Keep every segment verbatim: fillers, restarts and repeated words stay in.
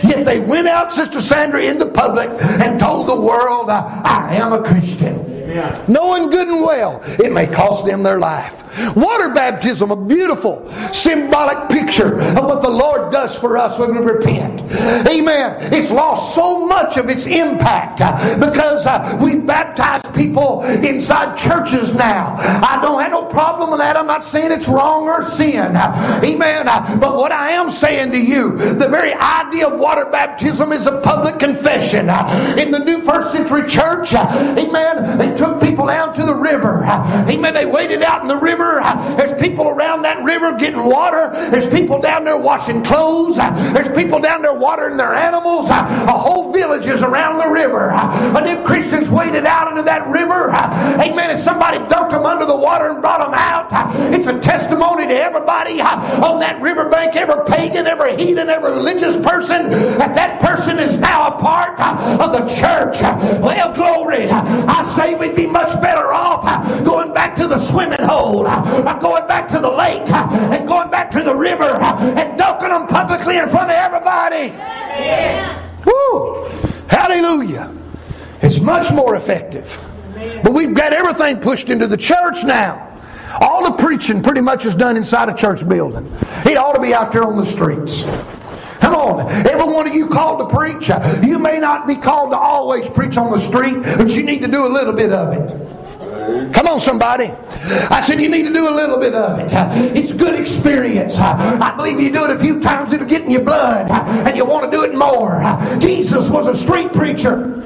Yet they went out, Sister Sandra, into public and told the world, I, I am a Christian. Yeah. Knowing good and well it may cost them their life. Water baptism, a beautiful symbolic picture of what the Lord does for us when we repent. Amen. It's lost so much of its impact because uh, we baptize people inside churches now. I don't have no problem with that. I'm not saying it's wrong or sin. Amen. But what I am saying to you, the very idea of water baptism is a public confession. In the new first century church, amen, they took people down to the river. Amen. They waded out in the river. There's people around that river getting water. There's people down there washing clothes. There's people down there watering their animals. A whole village is around the river. And them Christians waded out into that river. Amen. And somebody dunked them under the water and brought them out. It's a testimony to everybody on that riverbank, every pagan, every heathen, every religious person, that that person is now a part of the church. Well, glory. I say we'd be much better off going back to the swimming hole, going back to the lake, and going back to the river and dunking them publicly in front of everybody. Yeah. Woo! Hallelujah. It's much more effective. But we've got everything pushed into the church now. All the preaching pretty much is done inside a church building. It ought to be out there on the streets. Come on, every one of you called to preach. You may not be called to always preach on the street, but you need to do a little bit of it. Come on, somebody. I said you need to do a little bit of it. It's a good experience. I believe you do it a few times, it'll get in your blood, and you want to do it more. Jesus was a street preacher.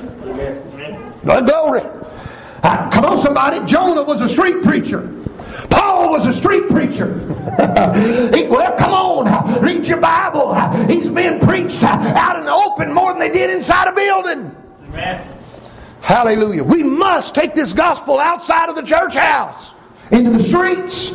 Glory. Come on, somebody. Jonah was a street preacher. Paul was a street preacher. he, well, come on. Read your Bible. He's been preached out in the open more than they did inside a building. Amen. Hallelujah. We must take this gospel outside of the church house, into the streets.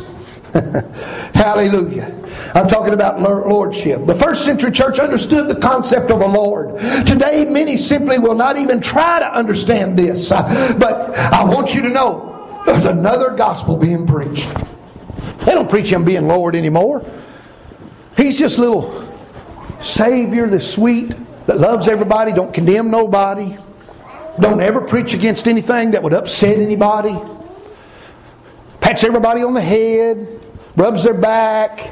Hallelujah. I'm talking about lordship. The first century church understood the concept of a Lord. Today, many simply will not even try to understand this. But I want you to know, there's another gospel being preached. They don't preach Him being Lord anymore. He's just a little Savior that's sweet, that loves everybody, don't condemn nobody, don't ever preach against anything that would upset anybody, pats everybody on the head, rubs their back.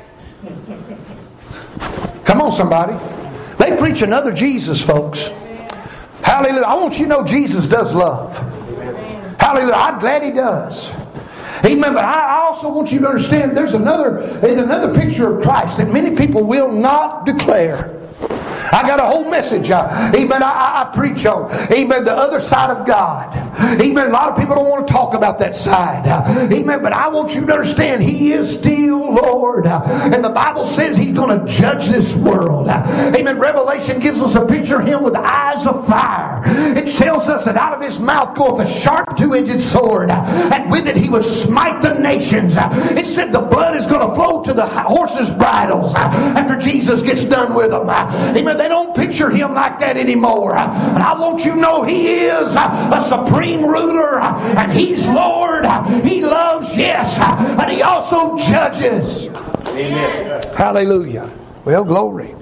Come on, somebody. They preach another Jesus, folks. Hallelujah. I want you to know Jesus does love. Hallelujah. I'm glad He does. Amen. But I also want you to understand there's another, there's another picture of Christ that many people will not declare. I got a whole message. Uh, amen. I, I preach on. Amen. The other side of God. Amen. A lot of people don't want to talk about that side. Uh, amen. But I want you to understand He is still Lord. Uh, and the Bible says He's going to judge this world. Uh, amen. Revelation gives us a picture of Him with eyes of fire. It tells us that out of His mouth goeth a sharp two-edged sword. Uh, and with it He would smite the nations. Uh, it said the blood is going to flow to the horses' bridles uh, after Jesus gets done with them. Uh, amen. They don't picture Him like that anymore. And I want you to know He is a supreme ruler, and He's Lord. He loves, yes, and He also judges. Amen. Hallelujah. Well, glory.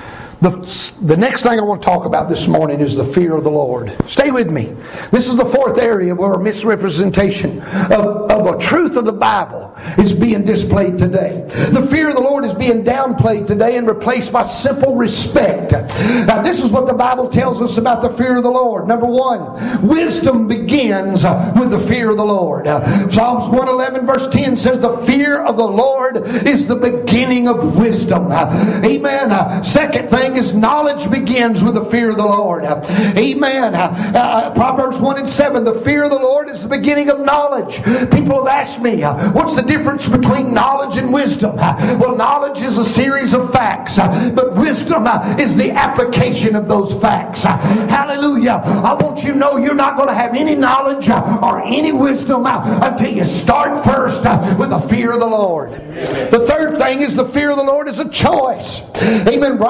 The, the next thing I want to talk about this morning is the fear of the Lord. Stay with me. This is the fourth area where a misrepresentation of, of a truth of the Bible is being displayed today. The fear of the Lord is being downplayed today and replaced by simple respect. Now, this is what the Bible tells us about the fear of the Lord. Number one, wisdom begins with the fear of the Lord. Psalms one eleven verse ten says, the fear of the Lord is the beginning of wisdom. Amen. Second thing is knowledge begins with the fear of the Lord. Amen. Uh, uh, Proverbs one and seven, the fear of the Lord is the beginning of knowledge. People have asked me, uh, what's the difference between knowledge and wisdom? Uh, well, knowledge is a series of facts, uh, but wisdom uh, is the application of those facts. Uh, hallelujah. I want you to know you're not going to have any knowledge uh, or any wisdom uh, until you start first uh, with the fear of the Lord. The third thing is the fear of the Lord is a choice. Amen. Proverbs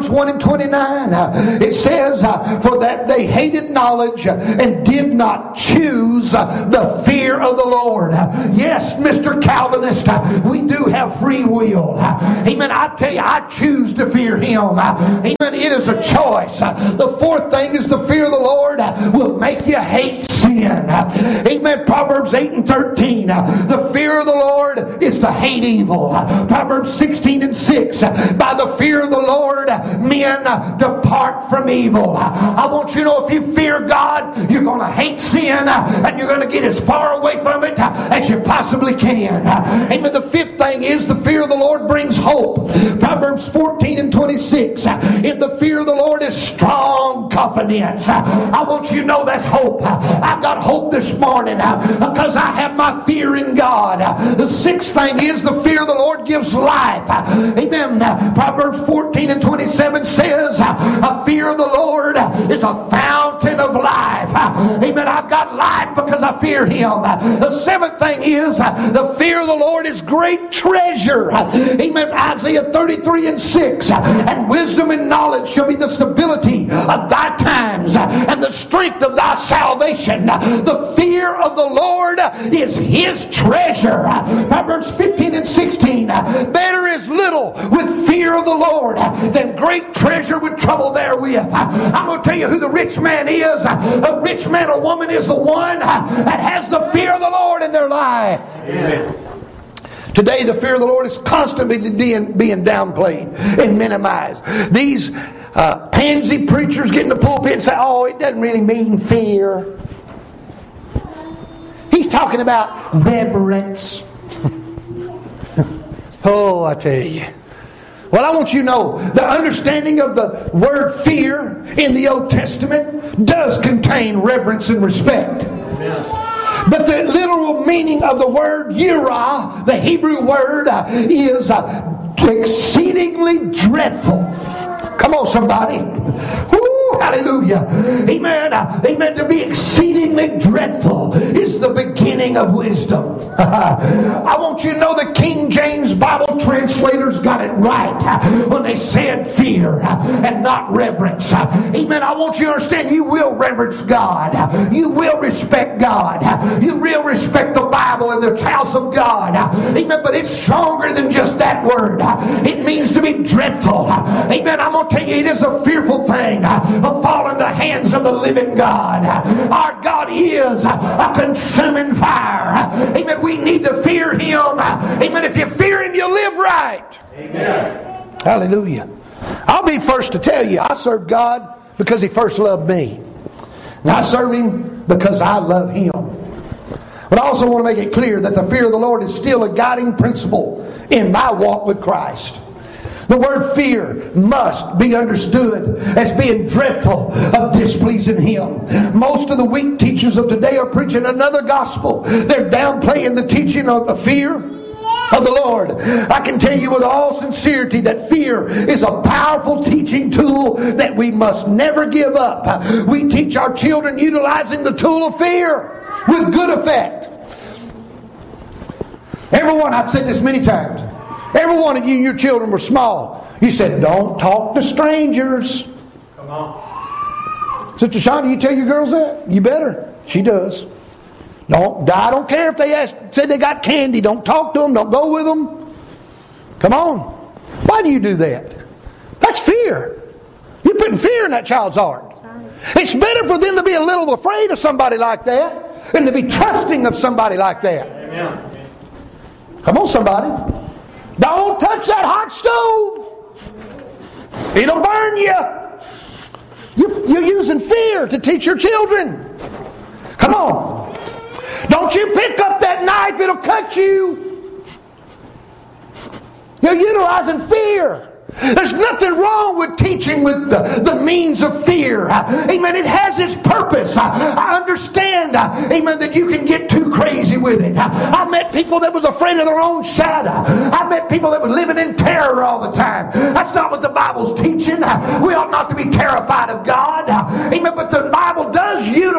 Romans one and twenty-nine, uh, it says, uh, for that they hated knowledge uh, and did not choose uh, the fear of the Lord. Uh, yes, Mister Calvinist, uh, we do have free will. Uh, amen. I tell you, I choose to fear Him. Uh, amen. It is a choice. Uh, the fourth thing is the fear of the Lord uh, will make you hate sin. Uh, amen. Proverbs eight and thirteen. Uh, the fear of the Lord is to hate evil. Uh, Proverbs sixteen and six. Uh, by the fear of the Lord, uh, men uh, depart from evil. Uh, I want you to know, if you fear God, you're going to hate sin uh, and you're going to get as far away from it uh, as you possibly can. Uh, amen. The fifth thing is the fear of the Lord brings hope. Proverbs fourteen and twenty-six. Uh, in the fear of the Lord is strong confidence. Uh, I want you to know that's hope. Uh, I've got hope this morning uh, because I have my fear in God. Uh, the sixth thing is the fear of the Lord gives life. Uh, amen. Uh, Proverbs fourteen and twenty-seven says, uh, a fear of the Lord uh, is a fountain of life. Uh, amen. I've got life because I fear Him. Uh, the seventh thing is uh, the fear of the Lord is great treasure. Uh, amen. Isaiah thirty-three and six. Uh, and wisdom and knowledge shall be the stability of thy times uh, and the strength of thy salvation. Uh, the fear of the Lord uh, is His treasure. Uh, Proverbs fifteen and sixteen. Uh, better is little with fear of the Lord uh, than great treasure with trouble therewith. Uh, I'm going to tell you who the rich man is. Uh, a rich man or woman is the one uh, that has the fear of the Lord in their life. Amen. Today, the fear of the Lord is constantly being, being downplayed and minimized. These uh, pansy preachers get in the pulpit and say, oh, it doesn't really mean fear. He's talking about reverence. Oh, I tell you. Well, I want you to know the understanding of the word fear in the Old Testament does contain reverence and respect. Amen. But the literal meaning of the word yirah, the Hebrew word, uh, is uh, exceedingly dreadful. Come on, somebody. Woo, hallelujah. Amen. Uh, amen. To be exceedingly dreadful is the beginning of wisdom. I want you to know the King James Bible translators got it right when they said fear and not reverence. Amen. I want you to understand, you will reverence God. You will respect God. You will respect the Bible and the house of God. Amen. But it's stronger than just that word. It means to be dreadful. Amen. I'm going to tell you, it is a fearful thing to fall in the hands of the living God. Our God is a consuming fire. Amen. We need to fear Him. Amen. If you fear Him, you live right. Amen. Hallelujah. I'll be first to tell you, I serve God because He first loved me. And I serve Him because I love Him. But I also want to make it clear that the fear of the Lord is still a guiding principle in my walk with Christ. The word fear must be understood as being dreadful of displeasing Him. Most of the weak teachers of today are preaching another gospel. They're downplaying the teaching of the fear of the Lord. I can tell you with all sincerity that fear is a powerful teaching tool that we must never give up. We teach our children utilizing the tool of fear with good effect. Everyone, I've said this many times, every one of you and your children were small. You said, don't talk to strangers. Come on. Sister Shonda, you tell your girls that? You better. She does. Don't, I don't care if they ask, said they got candy. Don't talk to them. Don't go with them. Come on. Why do you do that? That's fear. You're putting fear in that child's heart. It's better for them to be a little afraid of somebody like that than to be trusting of somebody like that. Amen. Come on, somebody. Don't touch that hot stove. It'll burn you. you. You're using fear to teach your children. Come on. Don't you pick up that knife. It'll cut you. You're utilizing fear. There's nothing wrong with teaching with the, the means of fear. Amen. It has its purpose. I understand, amen, that you can get too crazy with it. I met people that was afraid of their own shadow. I met people that were living in terror all the time. That's not what the Bible's teaching. We ought not to be terrified of God. Amen. But the Bible does utilize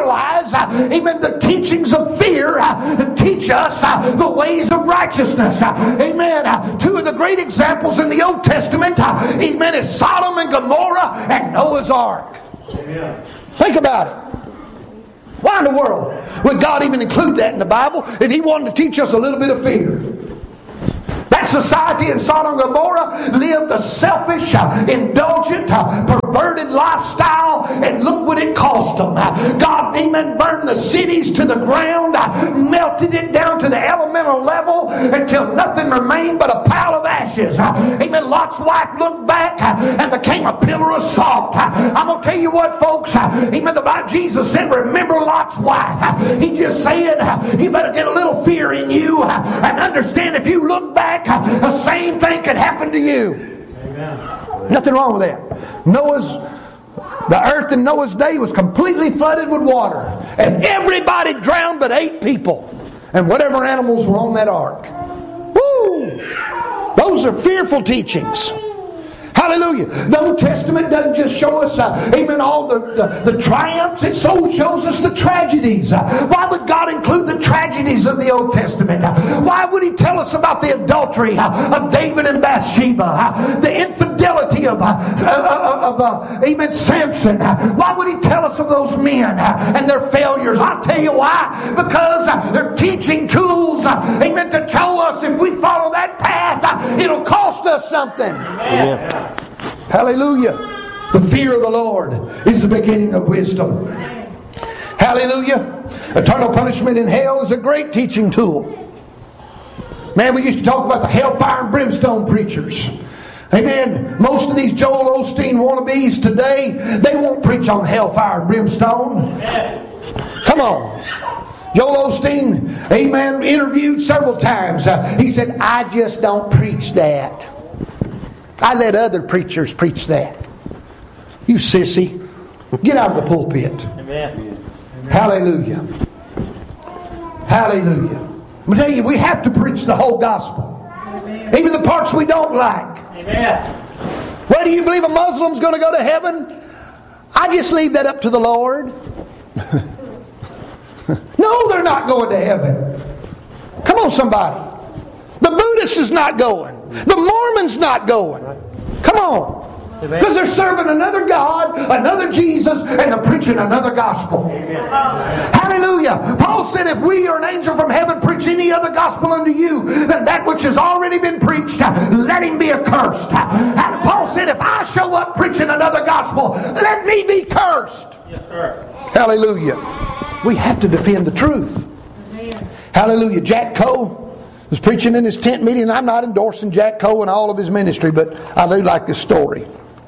utilize, uh, even the teachings of fear uh, to teach us uh, the ways of righteousness. Uh, amen. Uh, two of the great examples in the Old Testament, uh, amen, is Sodom and Gomorrah and Noah's Ark. Amen. Think about it. Why in the world would God even include that in the Bible if He wanted to teach us a little bit of fear? That society in Sodom and Gomorrah lived a selfish, uh, indulgent, uh, perverted lifestyle, and look what it cost them. Uh, God, amen, burned the cities to the ground, uh, melted it down to the elemental level until nothing remained but a pile of ashes. Uh, amen. Lot's wife looked back uh, and became a pillar of salt. Uh, I'm going to tell you what, folks, uh, amen, the Bible, Jesus said, remember Lot's wife. Uh, he just said, uh, you better get a little fear in you uh, and understand if you look back, the same thing could happen to you. Amen. Nothing wrong with that. Noah's, the earth in Noah's day was completely flooded with water, and everybody drowned but eight people, and whatever animals were on that ark. Woo! Those are fearful teachings. Hallelujah. The Old Testament doesn't just show us, uh, amen, all the, the, the triumphs. It so shows us the tragedies. Uh, why would God include the tragedies of the Old Testament? Uh, why would He tell us about the adultery uh, of David and Bathsheba? Uh, the infidelity of, uh, uh, of uh, amen, Samson? Uh, why would He tell us of those men uh, and their failures? I'll tell you why. Because uh, they're teaching tools, uh, amen, to show us if we follow that path, uh, it'll cost us something. Amen. Hallelujah. The fear of the Lord is the beginning of wisdom. Hallelujah. Eternal punishment in hell is a great teaching tool. Man, we used to talk about the hellfire and brimstone preachers. Amen. Most of these Joel Osteen wannabes today, they won't preach on hellfire and brimstone. Come on. Joel Osteen, amen, interviewed several times. Uh, he said, I just don't preach that. I let other preachers preach that. You sissy. Get out of the pulpit. Amen. Hallelujah. Hallelujah. I'm going to tell you, we have to preach the whole gospel. Amen. Even the parts we don't like. Amen. Where do you believe a Muslim's going to go to heaven? I just leave that up to the Lord. No, they're not going to heaven. Come on, somebody. The Buddhist is not going. The Mormon's not going. Come on. Because they're serving another God, another Jesus, and they're preaching another gospel. Amen. Hallelujah. Paul said, if we or an angel from heaven preach any other gospel unto you than that which has already been preached, let him be accursed. And Paul said, if I show up preaching another gospel, let me be cursed. Yes, sir. Hallelujah. We have to defend the truth. Amen. Hallelujah. Jack Coe was preaching in his tent meeting, and I'm not endorsing Jack Coe and all of his ministry, but I do like this story.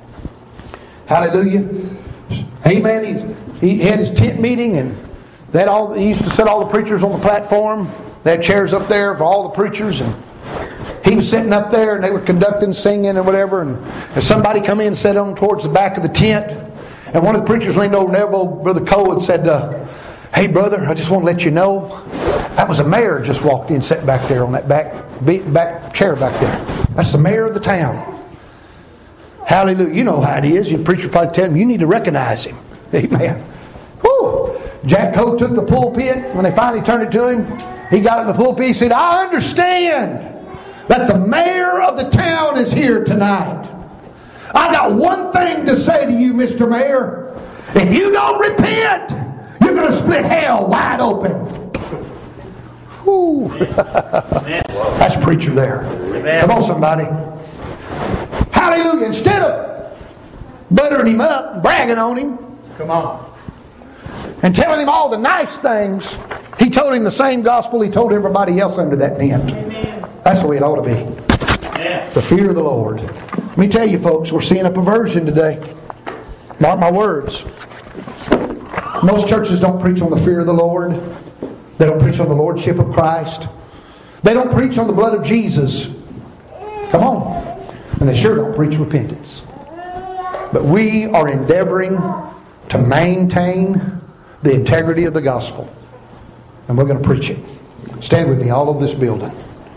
Hallelujah. Amen. He, he had his tent meeting, and that all he used to set all the preachers on the platform. They had chairs up there for all the preachers, and he was sitting up there, and they were conducting, singing, and whatever. And if somebody come in and sat on towards the back of the tent, and one of the preachers leaned over and elbowed Brother Coe and said, uh, "Hey, brother, I just want to let you know." That was a mayor just walked in, sat back there on that back back chair back there. That's the mayor of the town. Hallelujah. You know how it is. Your preacher probably tell him, you need to recognize him. Amen. Woo. Jack Coe took the pulpit. When they finally turned it to him, he got in the pulpit. He said, I understand that the mayor of the town is here tonight. I got one thing to say to you, Mister Mayor. If you don't repent, you're going to split hell wide open. Whew. That's preacher there. Amen. Come on, somebody. Hallelujah. Instead of buttering him up, bragging on him, come on, and telling him all the nice things, he told him the same gospel he told everybody else under that tent. Amen. That's the way it ought to be. Amen. The fear of the Lord. Let me tell you, folks, we're seeing a perversion today. Mark my words. Most churches don't preach on the fear of the Lord. They don't preach on the Lordship of Christ. They don't preach on the blood of Jesus. Come on. And they sure don't preach repentance. But we are endeavoring to maintain the integrity of the gospel. And we're going to preach it. Stand with me all over this building.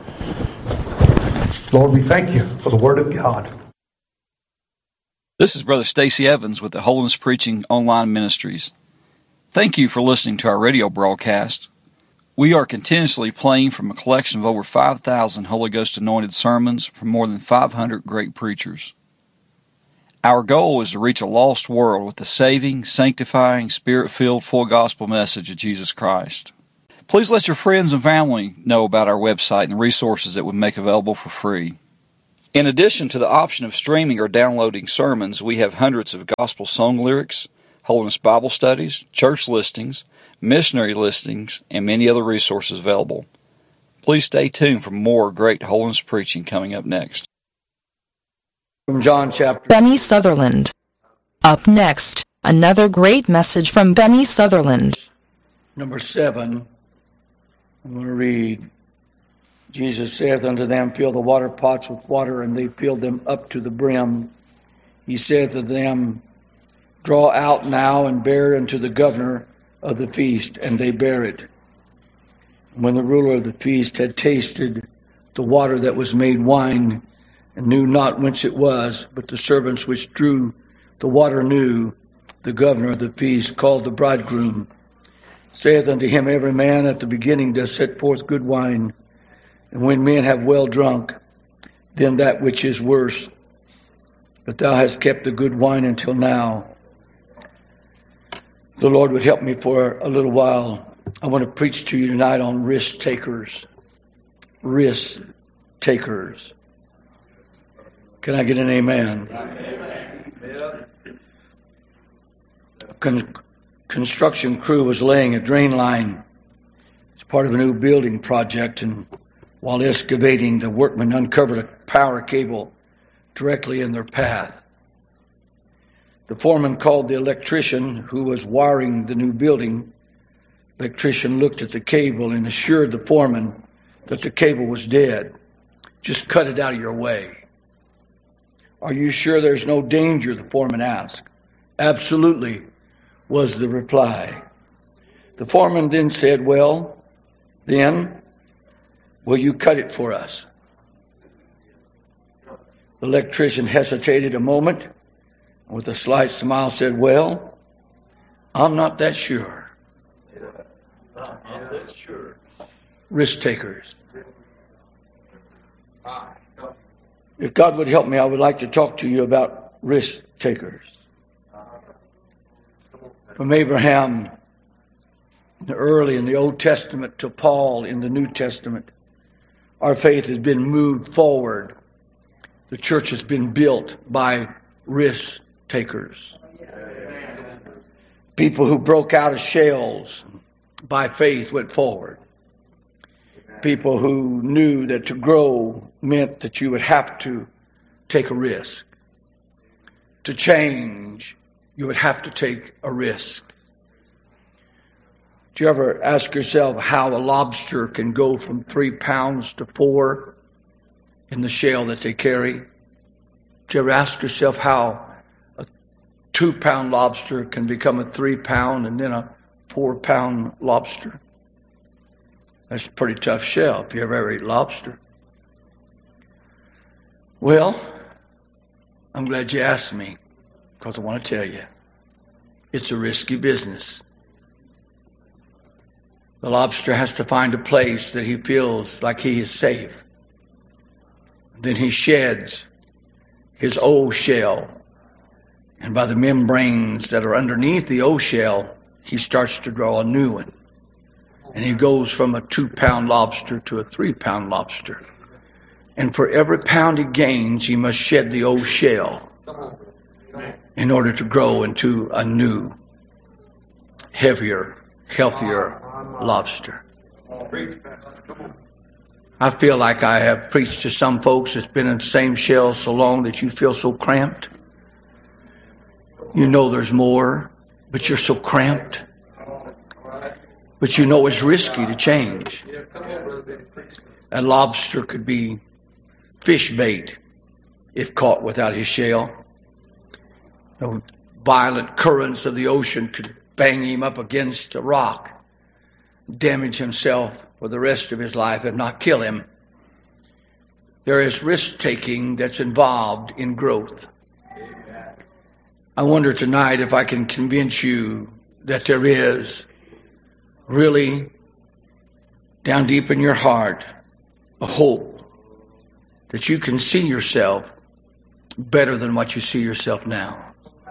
Lord, we thank you for the Word of God. This is Brother Stacy Evans with the Holiness Preaching Online Ministries. Thank you for listening to our radio broadcast. We are continuously playing from a collection of over five thousand Holy Ghost anointed sermons from more than five hundred great preachers. Our goal is to reach a lost world with the saving, sanctifying, Spirit-filled, full gospel message of Jesus Christ. Please let your friends and family know about our website and the resources that we make available for free. In addition to the option of streaming or downloading sermons, we have hundreds of gospel song lyrics, Holiness Bible studies, church listings, missionary listings, and many other resources available. Please stay tuned for more great holiness preaching coming up next. From John chapter... Benny Sutherland. Up next, another great message from Benny Sutherland. Number seven, I'm going to read. Jesus saith unto them, Fill the water pots with water, and they filled them up to the brim. He saith to them, Draw out now and bear it unto the governor of the feast, and they bear it. When the ruler of the feast had tasted the water that was made wine, and knew not whence it was, but the servants which drew the water knew, the governor of the feast called the bridegroom, saith unto him, Every man at the beginning does set forth good wine, and when men have well drunk, then that which is worse. But thou hast kept the good wine until now. If the Lord would help me for a little while, I want to preach to you tonight on risk takers. Risk takers. Can I get an amen? Amen. Con- construction crew was laying a drain line. It's part of a new building project, and while excavating, the workmen uncovered a power cable directly in their path. The foreman called the electrician who was wiring the new building. The electrician looked at the cable and assured the foreman that the cable was dead. Just cut it out of your way. Are you sure there's no danger? The foreman asked. Absolutely, was the reply. The foreman then said, Well, then, will you cut it for us? The electrician hesitated a moment. With a slight smile said, Well, I'm not that sure. I'm not that sure. Risk takers. If God would help me, I would like to talk to you about risk takers. From Abraham early in the Old Testament to Paul in the New Testament, our faith has been moved forward. The church has been built by risk takers. People who broke out of shells by faith went forward. People who knew that to grow meant that you would have to take a risk. To change, you would have to take a risk. Do you ever ask yourself how a lobster can go from three pounds to four in the shell that they carry? Do you ever ask yourself how a two-pound lobster can become a three-pound and then a four-pound lobster? That's a pretty tough shell if you ever eat lobster. Well, I'm glad you asked me, because I want to tell you, it's a risky business. The lobster has to find a place that he feels like he is safe. Then he sheds his old shell. And by the membranes that are underneath the old shell, he starts to grow a new one. And he goes from a two-pound lobster to a three-pound lobster. And for every pound he gains, he must shed the old shell in order to grow into a new, heavier, healthier lobster. I feel like I have preached to some folks that's been in the same shell so long that you feel so cramped. You know there's more, but you're so cramped. But you know it's risky to change. A lobster could be fish bait if caught without his shell. The violent currents of the ocean could bang him up against a rock, damage himself for the rest of his life, if not kill him. There is risk-taking that's involved in growth. I wonder tonight if I can convince you that there is really down deep in your heart a hope that you can see yourself better than what you see yourself now.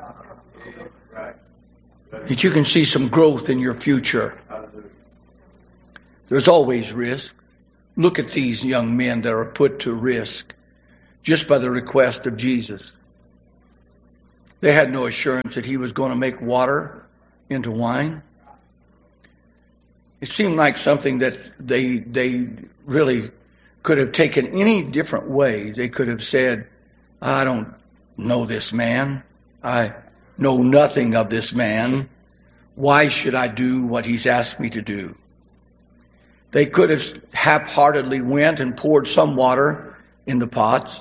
That you can see some growth in your future. There's always risk. Look at these young men that are put to risk just by the request of Jesus. They had no assurance that he was going to make water into wine. It seemed like something that they they really could have taken any different way. They could have said, I don't know this man. I know nothing of this man. Why should I do what he's asked me to do? They could have half-heartedly went and poured some water in the pots.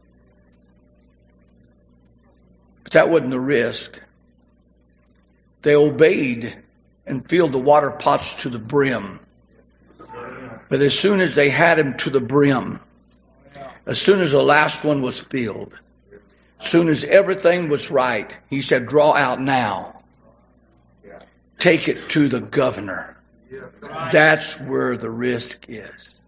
But that wasn't the risk. They obeyed and filled the water pots to the brim. But as soon as they had him to the brim, as soon as the last one was filled, as soon as everything was right, he said, draw out now. Take it to the governor. That's where the risk is.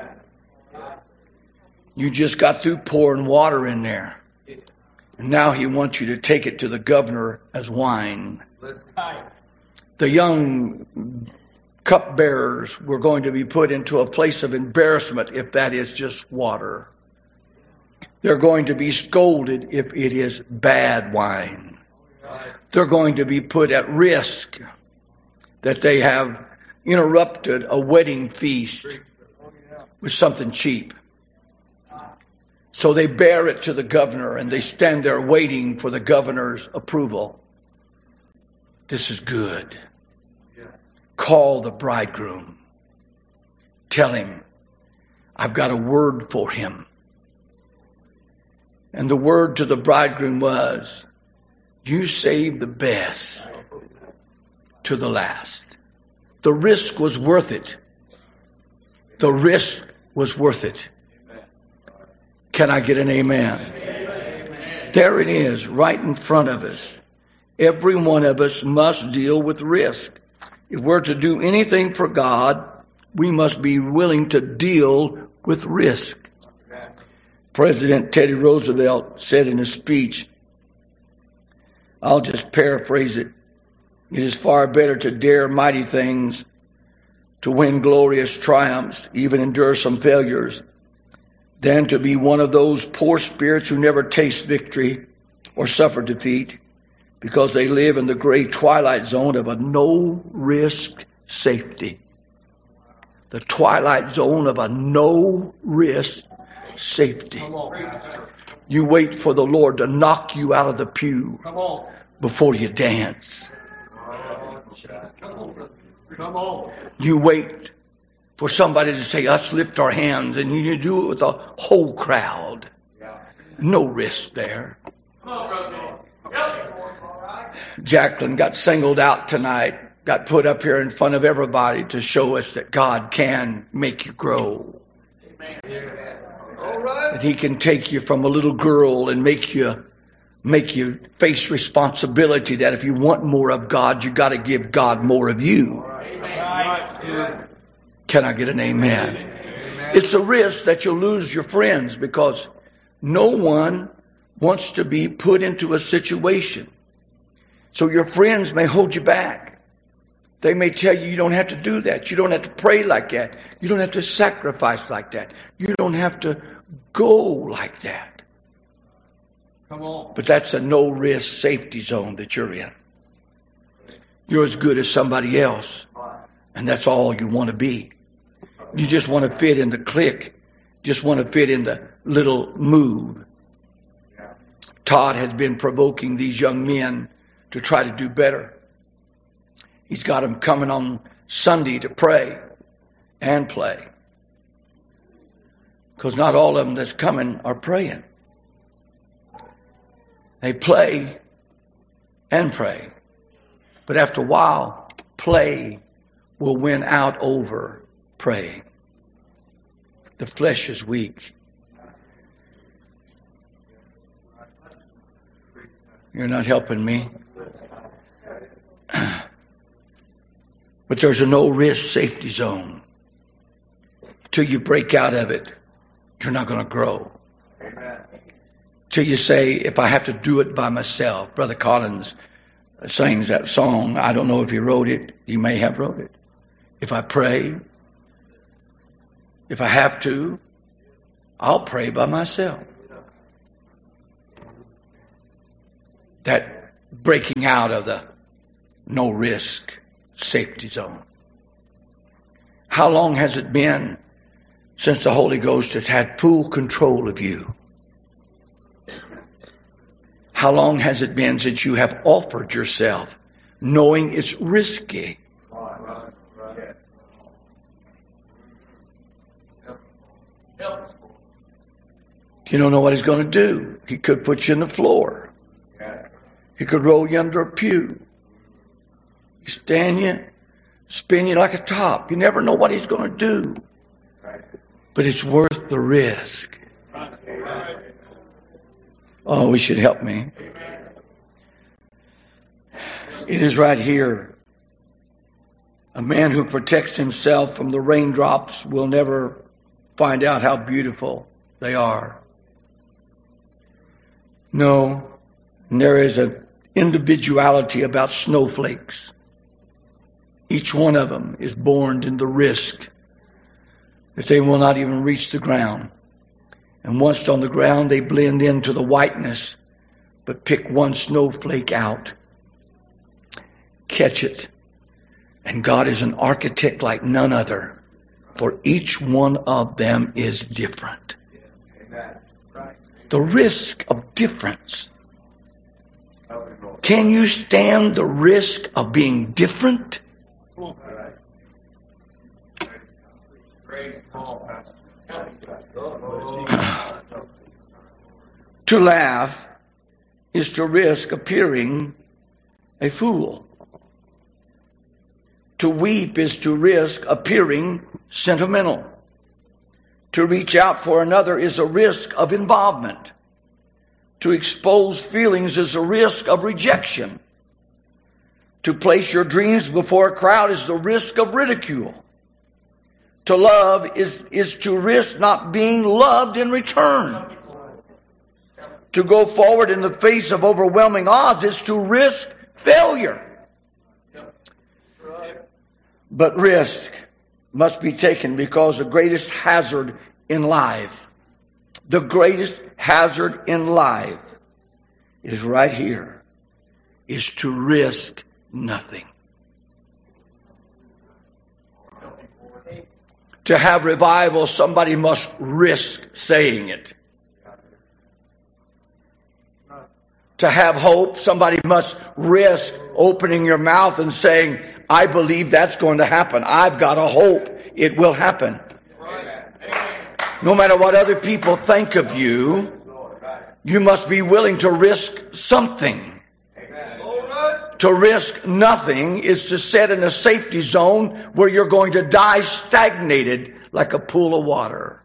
You just got through pouring water in there. And now he wants you to take it to the governor as wine. The young cupbearers were going to be put into a place of embarrassment if that is just water. They're going to be scolded if it is bad wine. They're going to be put at risk that they have interrupted a wedding feast with something cheap. So they bear it to the governor and they stand there waiting for the governor's approval. This is good. Call the bridegroom. Tell him, I've got a word for him. And the word to the bridegroom was, you save the best to the last. The risk was worth it. The risk was worth it. Can I get an amen? Amen? There it is, right in front of us. Every one of us must deal with risk. If we're to do anything for God, we must be willing to deal with risk. President Teddy Roosevelt said in a speech, I'll just paraphrase it, it is far better to dare mighty things, to win glorious triumphs, even endure some failures, than to be one of those poor spirits who never taste victory or suffer defeat because they live in the gray twilight zone of a no-risk safety. The twilight zone of a no-risk safety. You wait for the Lord to knock you out of the pew before you dance. You wait for somebody to say, let's lift our hands, and you do it with a whole crowd. No risk there. Jacqueline got singled out tonight, got put up here in front of everybody to show us that God can make you grow. That He can take you from a little girl and make you make you face responsibility that if you want more of God, you got to give God more of you. Can I get an amen? Amen? It's a risk that you'll lose your friends because no one wants to be put into a situation. So your friends may hold you back. They may tell you you don't have to do that. You don't have to pray like that. You don't have to sacrifice like that. You don't have to go like that. Come on. But that's a no-risk safety zone that you're in. You're as good as somebody else. And that's all you want to be. You just want to fit in the clique. Just want to fit in the little move. Todd has been provoking these young men to try to do better. He's got them coming on Sunday to pray and play. Because not all of them that's coming are praying. They play and pray. But after a while, play will win out over praying. The flesh is weak. You're not helping me. But there's a no-risk safety zone. Till you break out of it, you're not going to grow. Amen. Till you say, if I have to do it by myself. Brother Collins sings that song. I don't know if he wrote it. He may have wrote it. If I pray, if I have to, I'll pray by myself. That breaking out of the no-risk safety zone. How long has it been since the Holy Ghost has had full control of you? How long has it been since you have offered yourself, knowing it's risky? You don't know what he's going to do. He could put you in the floor. He could roll you under a pew. He stand you, spin you like a top. You never know what he's going to do. But it's worth the risk. Oh, we should help me. It is right here. A man who protects himself from the raindrops will never find out how beautiful they are. No, there is an individuality about snowflakes. Each one of them is born in the risk that they will not even reach the ground. And once on the ground, they blend into the whiteness. But pick one snowflake out. Catch it. And God is an architect like none other. For each one of them is different. The risk of difference. Can you stand the risk of being different? To laugh is to risk appearing a fool. To weep is to risk appearing sentimental. To reach out for another is a risk of involvement. To expose feelings is a risk of rejection. To place your dreams before a crowd is the risk of ridicule. To love is, is to risk not being loved in return. To go forward in the face of overwhelming odds is to risk failure. But risk must be taken because the greatest hazard in life, the greatest hazard in life is right here, is to risk nothing. To have revival, somebody must risk saying it. To have hope, somebody must risk opening your mouth and saying, I believe that's going to happen. I've got a hope it will happen. No matter what other people think of you, you must be willing to risk something. To risk nothing is to set in a safety zone where you're going to die stagnated like a pool of water.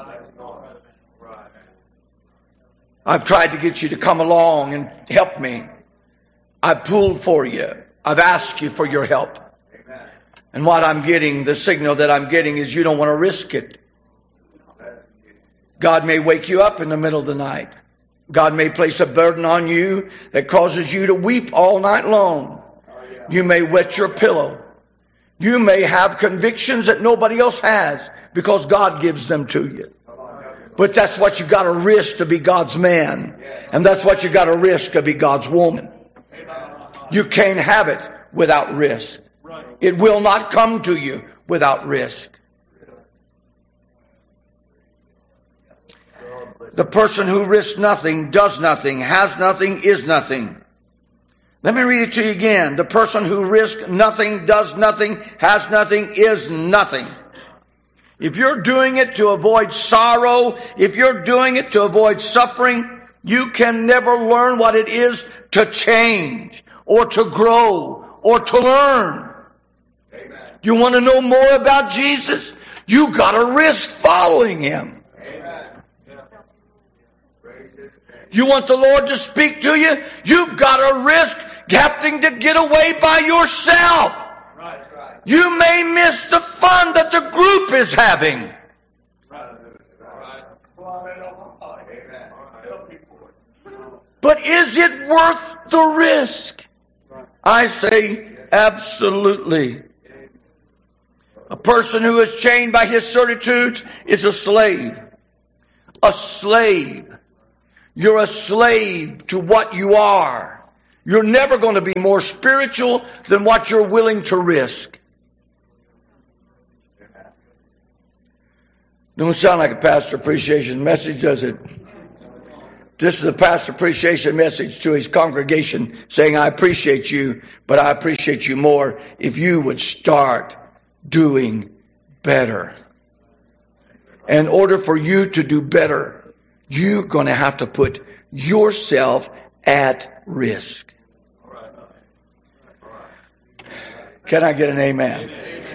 I've tried to get you to come along and help me. I've pulled for you. I've asked you for your help. And what I'm getting, the signal that I'm getting is you don't want to risk it. God may wake you up in the middle of the night. God may place a burden on you that causes you to weep all night long. You may wet your pillow. You may have convictions that nobody else has because God gives them to you. But that's what you got to risk to be God's man. And that's what you got to risk to be God's woman. You can't have it without risk. It will not come to you without risk. The person who risks nothing, does nothing, has nothing, is nothing. Let me read it to you again. The person who risks nothing, does nothing, has nothing, is nothing. If you're doing it to avoid sorrow, if you're doing it to avoid suffering, you can never learn what it is to change or to grow or to learn. Amen. You want to know more about Jesus? You got to risk following Him. Amen. You want the Lord to speak to you? You've got to risk having to get away by yourself. Right, right. You may miss the fun that the group is having. But is it worth the risk? I say absolutely. A person who is chained by his certitudes is a slave. A slave. You're a slave to what you are. You're never going to be more spiritual than what you're willing to risk. Don't sound like a pastor appreciation message, does it? This is a pastor appreciation message to his congregation saying, I appreciate you, but I appreciate you more if you would start doing better. In order for you to do better, you're going to have to put yourself at risk. Can I get an amen?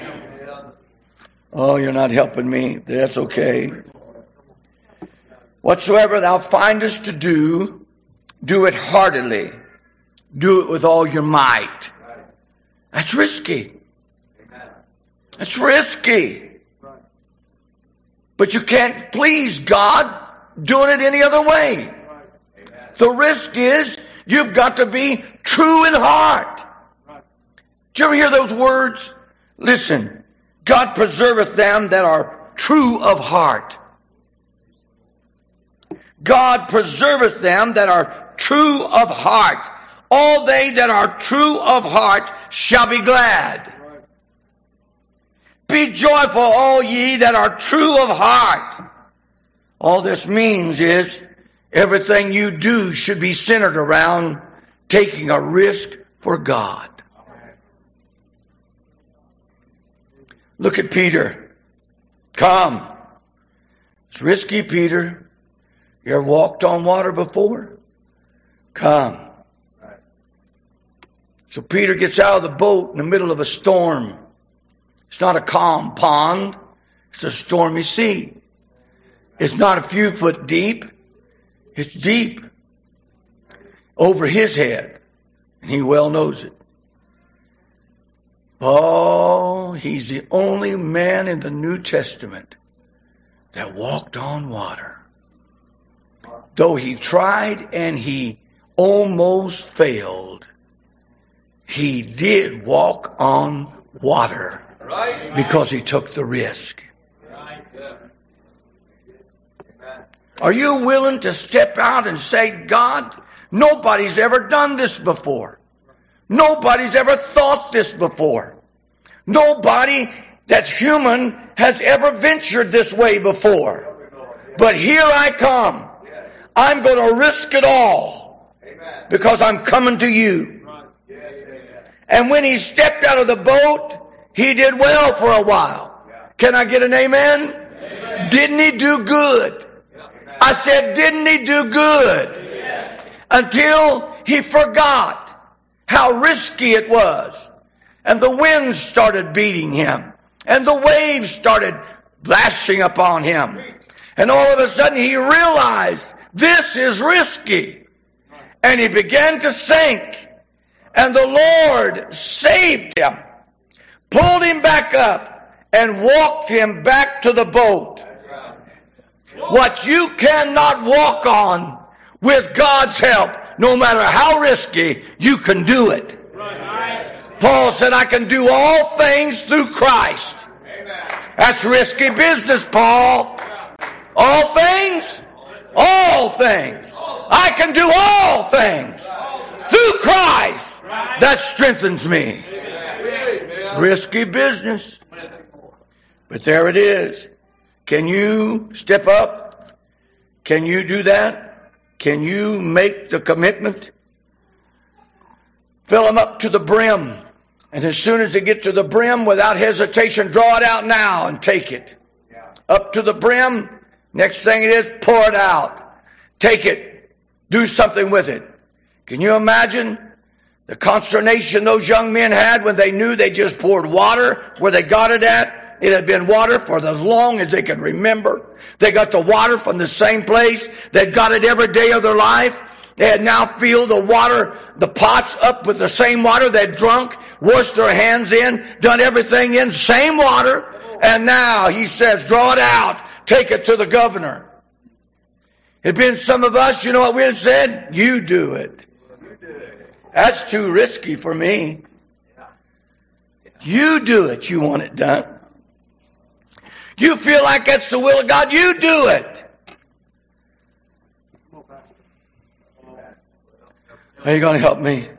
Oh, you're not helping me. That's okay. Whatsoever thou findest to do, do it heartily. Do it with all your might. That's risky. That's risky. But you can't please God doing it any other way. The risk is you've got to be true in heart. Did you ever hear those words? Listen, God preserveth them that are true of heart. God preserveth them that are true of heart. All they that are true of heart shall be glad. Be joyful, all ye that are true of heart. All this means is everything you do should be centered around taking a risk for God. Look at Peter. Come. It's risky, Peter. You ever walked on water before? Come. So Peter gets out of the boat in the middle of a storm. It's not a calm pond. It's a stormy sea. It's not a few foot deep. It's deep over his head. And he well knows it. Oh, he's the only man in the New Testament that walked on water. Though he tried and he almost failed, he did walk on water because he took the risk. Are you willing to step out and say, God, nobody's ever done this before. Nobody's ever thought this before. Nobody that's human has ever ventured this way before. But here I come. I'm going to risk it all because I'm coming to you. And when he stepped out of the boat, he did well for a while. Can I get an amen? Amen. Didn't he do good? I said, didn't he do good? Until he forgot how risky it was. And the winds started beating him. And the waves started lashing upon him. And all of a sudden he realized this is risky. And he began to sink. And the Lord saved him, pulled him back up, and walked him back to the boat. What you cannot walk on with God's help, no matter how risky, you can do it. Paul said, I can do all things through Christ. That's risky business, Paul. All things? All things. I can do all things through Christ that strengthens me. Risky business. But there it is. Can you step up? Can you do that? Can you make the commitment? Fill them up to the brim. And as soon as they get to the brim, without hesitation, draw it out now and take it. Up to the brim. Next thing it is, pour it out. Take it. Do something with it. Can you imagine the consternation those young men had when they knew they just poured water where they got it at? It had been water for as long as they could remember. They got the water from the same place. They'd got it every day of their life. They had now filled the water, the pots up with the same water they'd drunk washed their hands in, done everything in, same water, and now he says, draw it out, take it to the governor. It'd been some of us, you know what we'd have said? You do it. That's too risky for me. You do it. You want it done. You feel like that's the will of God, you do it. Are you going to help me?